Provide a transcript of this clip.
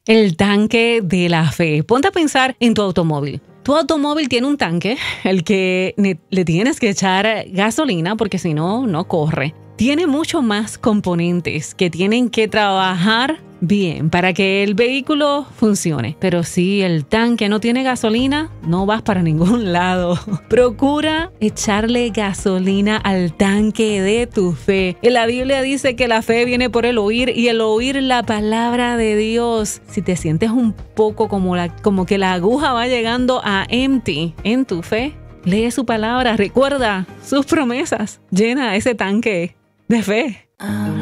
El tanque de la fe. Ponte a pensar en tu automóvil. Tu automóvil tiene un tanque, el que le tienes que echar gasolina porque si no, no corre. Tiene mucho más componentes que tienen que trabajar bien para que el vehículo funcione. Pero si el tanque no tiene gasolina, no vas para ningún lado. Procura echarle gasolina al tanque de tu fe. En la Biblia dice que la fe viene por el oír y el oír la palabra de Dios. Si te sientes un poco como que la aguja va llegando a empty en tu fe, lee su palabra, recuerda sus promesas, llena ese tanque de fe.